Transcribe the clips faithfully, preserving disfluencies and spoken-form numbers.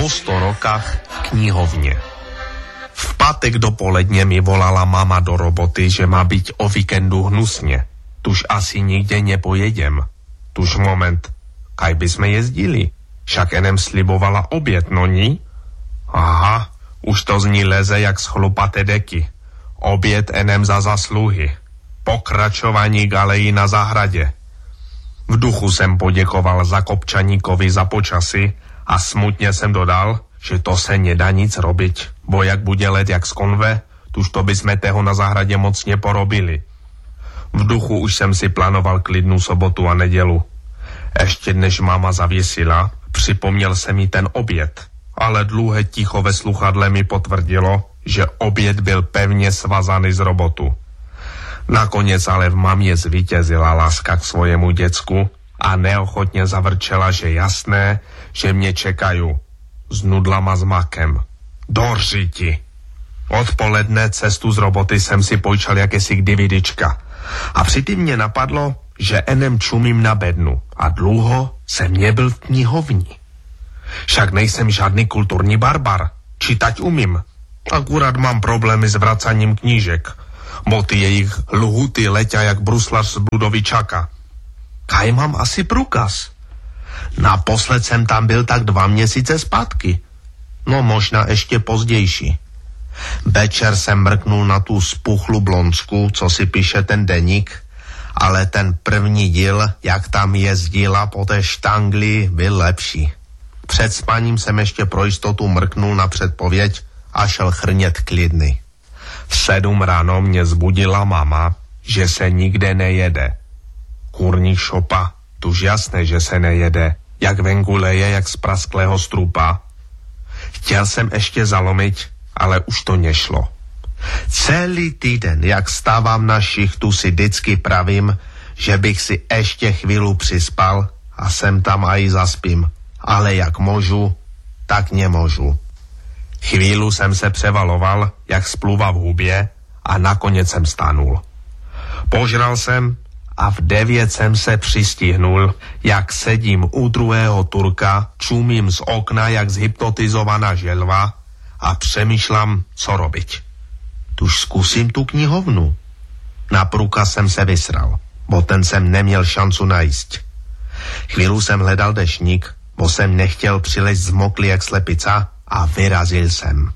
po sto rokách v knihovně. V pátek dopoledne mi volala mama do roboty, že má byť o víkendu hnusně. Tuž asi nikde nepojedem. Tuž moment, kaj by sme jezdili? Však enem slibovala oběd, no ní? Aha, už to z ní leze jak z chlupaté deky. Oběd enem za zasluhy. Pokračování galejí na zahradě. V duchu jsem poděkoval Zakopčaníkovi za počasy a smutně jsem dodal, že to se nedá nic robiť, bo jak bude let jak z konve, tuž to by sme toho na zahradě moc neporobili. V duchu už jsem si plánoval klidnou sobotu a nedělu. Ještě než máma zavěsila, připomněl se mi ten oběd, ale dlouhé ticho ve sluchadle mi potvrdilo, že oběd byl pevně svazaný z robotu. Nakonec ale v mamě zvítězila láska k svojemu děcku a neochotně zavrčela, že jasné, že mě čekají s nudlama s makem. Doržiti! Odpoledne cestu z roboty jsem si pojčal jakési dividička a přitým mě napadlo, že enem čumím na bednu a dlouho jsem nebyl v knihovni. Však nejsem žádný kulturní barbar, čítať umím. Akurát mám problémy s vracaním knížek, bo ty jejich lhuty letia jak bruslař z budovy čaka. Kaj mám asi průkaz? Naposled jsem tam byl tak dva měsíce zpátky. No možná ještě pozdější. Večer jsem mrknul na tu spuchlu blonsku, co si píše ten deník, ale ten první díl, jak tam jezdila po té štangli, byl lepší. Před spaním jsem ještě pro jistotu mrknul na předpověď a šel chrnět klidný. V sedm ráno mě zbudila mama, že se nikde nejede. Kurník šopa, tuž jasné, že se nejede, jak venku leje, jak z prasklého strupa. Chtěl jsem ještě zalomit, ale už to nešlo. Celý týden, jak stávám na šichtu, si vždycky pravím, že bych si ještě chvíli přispal a sem tam aj zaspím. Ale jak můžu, tak nemůžu. Chvíli jsem se převaloval, jak spluva v hubě a nakonec jsem stanul. Požral jsem a v devět jsem se přistihnul, jak sedím u druhého Turka, čumím z okna, jak zhypnotizovaná želva a přemýšlám, co robiť. Tuž zkusím tu knihovnu. Na průkaz jsem se vysral, bo ten jsem neměl šancu najít. Chvíli jsem hledal dešník, bo jsem nechtěl přilezt zmoklý jak slepica a vyrazil jsem.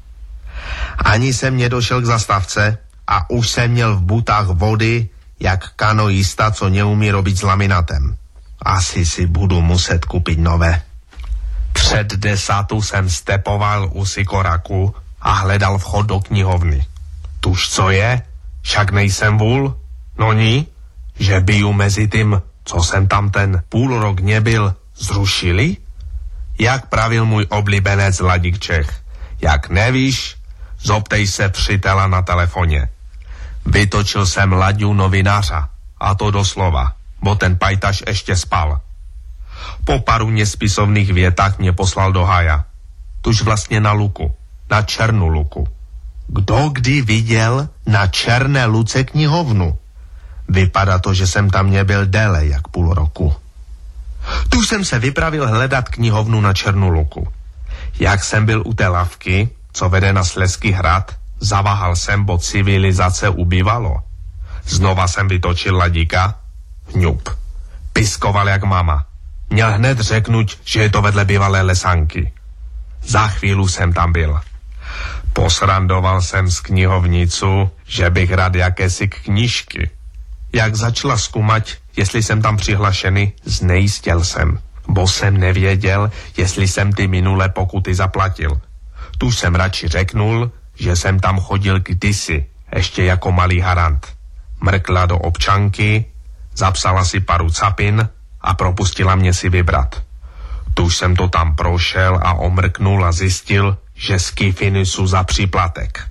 Ani jsem nedošel k zastávce a už jsem měl v butách vody jak kanoista, co neumí robiť s laminatem. Asi si budu muset koupit nové. Před desátou jsem stepoval u Sikoraku a hledal vchod do knihovny. Tuž co je? Však nejsem vůl? No ní? Že by ju mezi tím, co jsem tam ten půl rok nebyl, zrušili? Jak pravil můj oblíbenec Ladik Čech. Jak nevíš, zoptej se přítela na telefoně. Vytočil jsem Laďu novinářa, a to doslova, bo ten pajtaš ještě spal. Po paru nespisovných větách mě poslal do hája. Tuž vlastně na luku, na černou luku. Kdo kdy viděl na černé luce knihovnu? Vypadá to, že jsem tam nebyl déle jak půl roku. Tu jsem se vypravil hledat knihovnu na černou luku. Jak jsem byl u té lavky, co vede na Slezský hrad, zaváhal jsem, bo civilizace ubývalo. Znova jsem vytočil Ladíka. Hňup. Piskoval jak mama. Měl hned řeknuť, že je to vedle bývalé lesanky. Za chvíli jsem tam byl. Posrandoval jsem z knihovnicu, že bych rád jakési knížky. Jak začala zkumať, jestli jsem tam přihlašený, znejistěl jsem, bo jsem nevěděl, jestli jsem ty minulé pokuty zaplatil. Tu jsem radši řeknul, že jsem tam chodil kdysi, ještě jako malý harant. Mrkla do občanky, zapsala si paru capin a propustila mě si vybrat. Tuž jsem to tam prošel a omrknul a zjistil, že skifiny jsou za příplatek.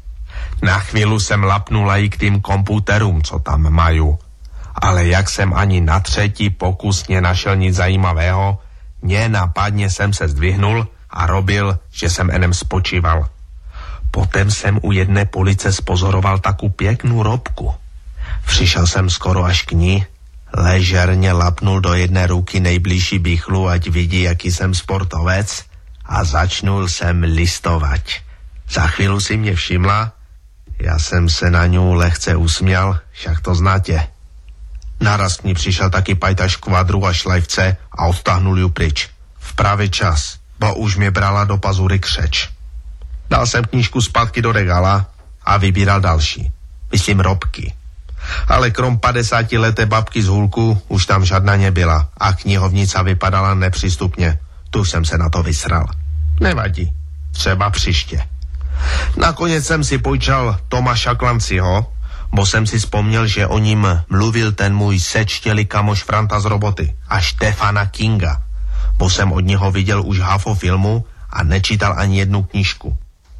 Na chvíli jsem lapnula i k tým komputerům, co tam mají. Ale jak jsem ani na třetí pokus nenašel nic zajímavého, nenapadně jsem se zdvihnul a robil, že jsem enem spočíval. Potom jsem u jedné police spozoroval takou pěknou robku. Přišel jsem skoro až k ní, ležerně lapnul do jedné ruky nejbližší bichlu, ať vidí, jaký jsem sportovec, a začnul jsem listovat. Za chvíli si mě všimla, já jsem se na ňu lehce usměl, však to znáte. Naraz k ní přišel taky pajtaš kvadru a šlajvce a odtáhnul ju pryč. V pravý čas, bo už mě brala do pazury křeč. Dal jsem knížku zpátky do regala a vybíral další. Myslím robky. Ale krom padesátileté babky z Hulku už tam žádná nebyla a knihovnica vypadala nepřístupně. Tu jsem se na to vysral. Nevadí, třeba příště. Nakonec jsem si půjčal Tomáša Klanciho, bo jsem si vzpomněl, že o ním mluvil ten můj sečtělý kamoš Franta z roboty a Štefana Kinga, bo jsem od něho viděl už hafo filmu a nečítal ani jednu knížku.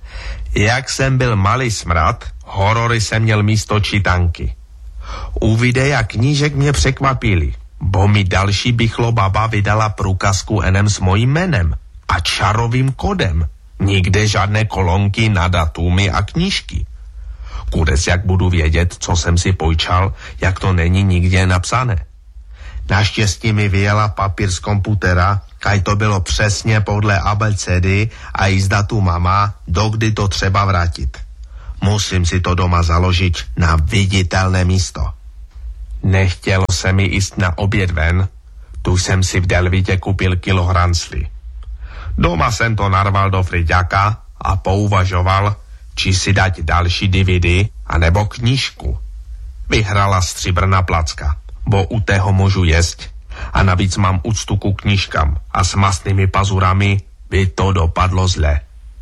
Jak jsem byl malý smrad, horory jsem měl místo čítanky. U videa knížek mě překvapili, bo mi další bychlo baba vydala průkazku enem s mojím jménem a čarovým kodem. Nikde žádné kolonky na datumy a knížky. Kudes jak budu vědět, co jsem si půjčal, jak to není nikde napsané. Naštěstí mi vyjela papír z komputera, kaj to bylo přesně podle abecedy a i z datuma, dokdy to třeba vrátit. Musím si to doma založit na viditelné místo. Nechtělo se mi jít na oběd ven, tu jsem si v Delvitě koupil kilo hranslí. Doma jsem to narval do friďaka a pouvažoval, či si dať další D V D anebo knížku. Vyhrala stříbrná placka, bo u tého můžu jesť a navíc mám úctu ku knížkám a s mastnými pazurami by to dopadlo zle.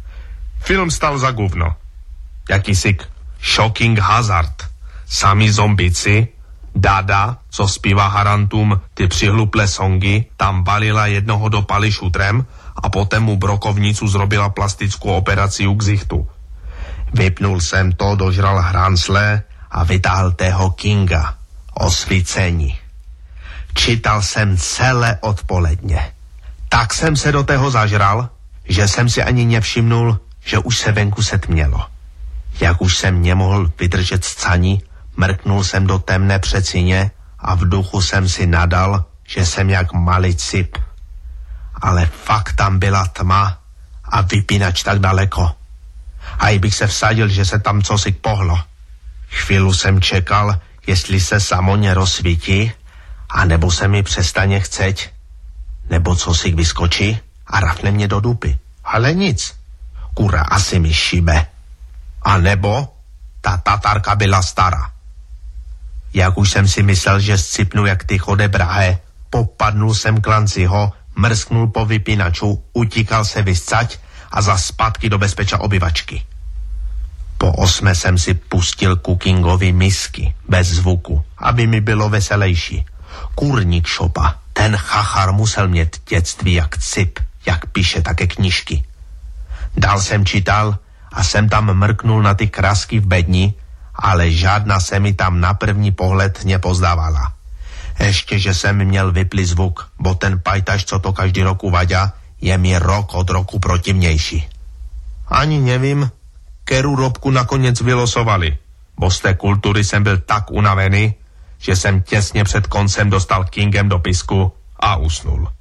Film stal za guvno. Jakýsi Shocking Hazard. Sami zombici, Dada, co zpívá Harantum ty přihluplé songy, tam balila jednoho do paly šutrem a potom mu brokovnicu zrobila plastickou operaci k zichtu. Vypnul jsem to, dožral hransle a vytáhl tého Kinga. Osvícení. Čítal jsem celé odpoledně. Tak jsem se do toho zažral, že jsem si ani nevšimnul, že už se venku setmělo. Jak už jsem nemohl vydržet scani, mrknul jsem do temné přecině a v duchu jsem si nadal, že jsem jak malý cip. Ale fakt tam byla tma a vypínač tak daleko. A i bych se vsadil, že se tam cosi pohlo. Chvíli jsem čekal, jestli se samo nerozsvítí, a nebo se mi přestane chceť, nebo cosi vyskočí a rafne mě do dupy. Ale nic. Kura asi mi šibe. A nebo ta tatarka byla stará. Jak už jsem si myslel, že scipnu jak ty chode brahe, popadnul jsem Klanciho, mrsknul po vypínaču, utíkal se vyscať a za zpátky do bezpeča obyvačky. Po osme jsem si pustil ku Kingovi misky, bez zvuku, aby mi bylo veselejší. Kurník šopa, ten chachar musel mít dětství jak cip, jak píše také knížky. Dál jsem čítal a jsem tam mrknul na ty krásky v bedni, ale žádná se mi tam na první pohled nepozdávala. Ještě, že jsem měl vyplý zvuk, bo ten pajtaš, co to každý rok uvádá, je mi rok od roku protivnější. Ani nevím, kterou robku nakonec vylosovali, bo z té kultury jsem byl tak unavený, že jsem těsně před koncem dostal Kingem do pisku a usnul.